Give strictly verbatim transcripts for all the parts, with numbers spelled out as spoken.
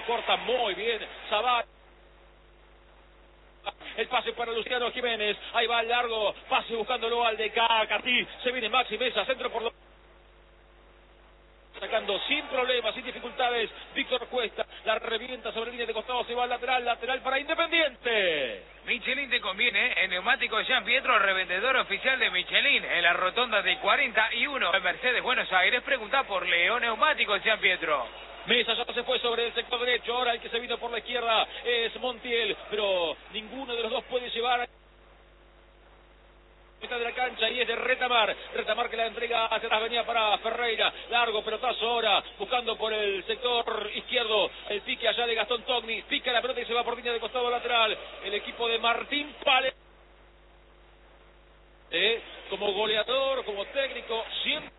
corta muy bien Zavala. El pase para Luciano Jiménez. Ahí va el largo. Pase buscándolo al de Cacatí. Se viene Maxi Mesa. Centro por lo... Sacando sin problemas, sin dificultades. Víctor Cuesta. La revienta sobre línea de costado. Se va al lateral. Lateral para Independiente. Michelin te conviene. En Neumáticos Jean Pietro, revendedor oficial de Michelin. En la rotonda de cuarenta y uno. En Mercedes, Buenos Aires. Pregunta por Leo Neumáticos Jean Pietro. Mesa ya se fue sobre el sector derecho. Ahora el que se vino por la izquierda es Montiel. Pero ninguno de los dos puede llevar mitad de la cancha y es de Retamar. Retamar que la entrega hacia atrás, venía para Ferreira. Largo pelotazo ahora, buscando por el sector izquierdo. El pique allá de Gastón Togni. Pica la pelota y se va por línea de costado lateral. El equipo de Martín Pale. Eh, como goleador, como técnico, siempre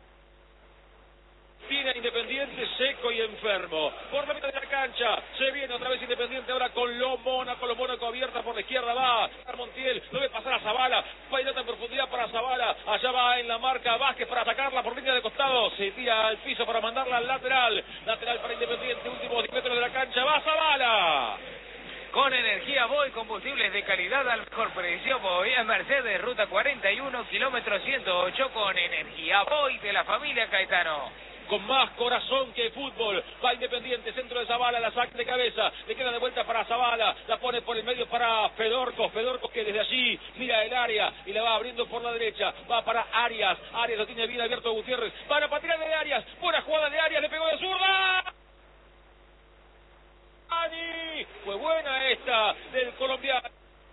tiene a Independiente seco y enfermo. Por la mitad de la cancha se viene otra vez Independiente ahora con Lo Mónaco. Lo Mónaco abierta por la izquierda. Va a Montiel. No ve pasar a Zavala. Pelota en profundidad para Zavala. Allá va en la marca Vázquez para sacarla por línea de costado. Se tira al piso para mandarla al lateral. Lateral para Independiente. Últimos diez metros de la cancha. Va Zavala. Con energía Boy, combustibles de calidad al mejor precio. Boy en Mercedes, ruta cuarenta y uno, kilómetro ciento ocho. Con energía Boy de la familia Caetano. Con más corazón que fútbol, va Independiente, centro de Zavala, la saca de cabeza, le queda de vuelta para Zavala, la pone por el medio para Fedorco, Fedorco que desde allí mira el área y la va abriendo por la derecha, va para Arias, Arias lo tiene bien abierto Gutiérrez, para patear de Arias, buena jugada de Arias, le pegó de zurda. ¡Ani! Fue buena esta del colombiano.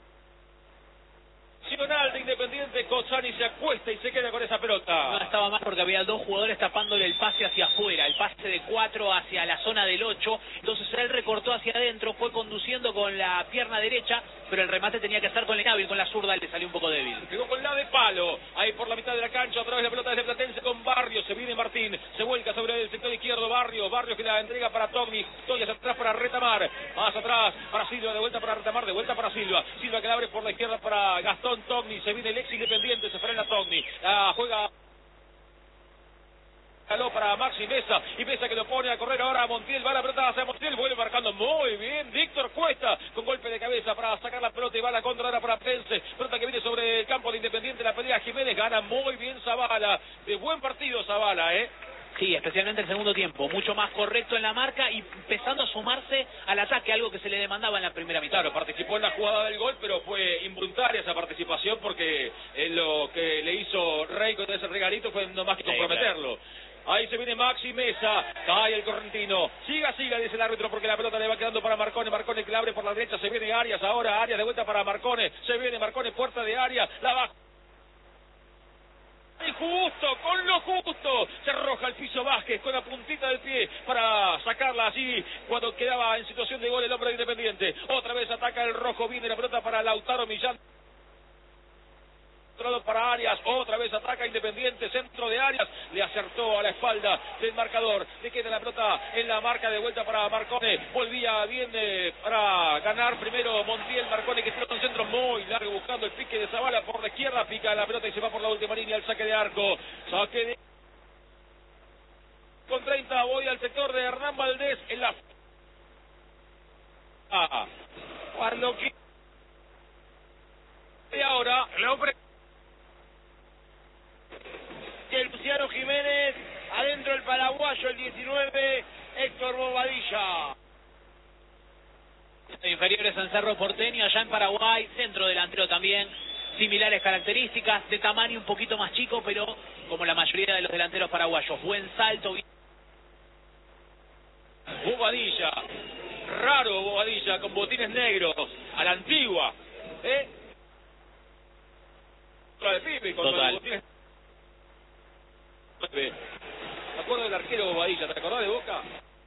De Independiente, Cozzani se acuesta y se queda con esa pelota. No estaba mal porque había dos jugadores tapándole el pase hacia afuera, el pase de cuatro hacia la zona del ocho, entonces él recortó hacia adentro, fue conduciendo con la pierna derecha, pero el remate tenía que estar con el hábil, con la zurda le salió un poco débil. Pegó con la de palo, ahí por la mitad de la cancha, otra vez la pelota desde Platense con Barrios, se viene Martín, se vuelca sobre el sector izquierdo, Barrios, Barrios que la entrega para Togni, Togni hacia atrás para Retamar, más atrás para Silva, de vuelta para Retamar, de vuelta para Silva, Silva que la abre por la izquierda para Gastón Togni, se viene el ex Independiente, se frena Togni, la juega para Maxi Mesa y Mesa que lo pone a correr ahora a Montiel, va la pelota hacia Montiel, vuelve marcando muy bien Víctor Cuesta con golpe de cabeza para sacar la pelota y va la contra ahora para Pense, pelota que viene sobre el campo de Independiente, la pelea Jiménez, gana muy bien Zavala, de buen partido Zavala, eh. Sí, especialmente el segundo tiempo, mucho más correcto en la marca y empezando a sumarse al ataque, algo que se le demandaba en la primera mitad. Claro, participó en la jugada del gol, pero fue involuntaria esa participación porque en lo que le hizo Rey con ese regalito fue no más que comprometerlo. Sí, claro. Ahí se viene Maxi Mesa, cae el correntino, siga, siga, dice el árbitro porque la pelota le va quedando para Marcone, Marcone que la abre por la derecha, se viene Arias ahora, Arias de vuelta para Marcone, se viene Marcone, puerta de Arias, la baja. Y justo, con lo justo, se arroja al piso Vázquez con la puntita del pie para sacarla así cuando quedaba en situación de gol el hombre de Independiente. Otra vez ataca el rojo, viene la pelota para Lautaro Millán. Para Arias, otra vez ataca Independiente, centro de Arias, le acertó a la espalda del marcador, le queda la pelota en la marca de vuelta para Marcone, volvía bien eh, para ganar primero Montiel, Marcone que tiró un centro muy largo buscando el pique de Zavala por la izquierda, pica la pelota y se va por la última línea al saque de arco, saque de... con treinta voy al sector de Hernán Valdés en la... Ah, cuando que... y ahora el hombre... de Luciano Jiménez, adentro el paraguayo, el diecinueve, Héctor Bobadilla. Inferiores en Cerro Porteño, allá en Paraguay, centro delantero también, similares características, de tamaño un poquito más chico, pero como la mayoría de los delanteros paraguayos, buen salto. Bobadilla, raro Bobadilla, con botines negros, a la antigua, ¿eh? La de Pipe, con los botines... Me acuerdo del arquero Bobadilla, ¿te acordás de Boca?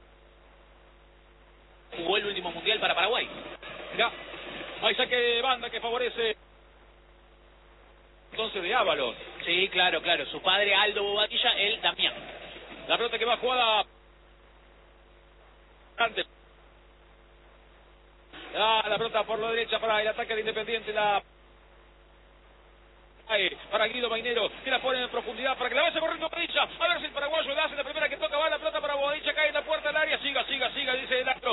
Jugó el último mundial para Paraguay. Mirá, hay saque de banda que favorece entonces de Ábalos. Sí, claro, claro, su padre Aldo Bobadilla, él también. La pelota que va jugada antes. Ah, la pelota por la derecha para el ataque de Independiente, la para Guido Mainero, que la pone en profundidad para que la vaya corriendo Bobadilla, a ver si el paraguayo le hace la primera que toca, va la pelota para Bobadilla, cae en la puerta del área, siga, siga, siga, dice el astro,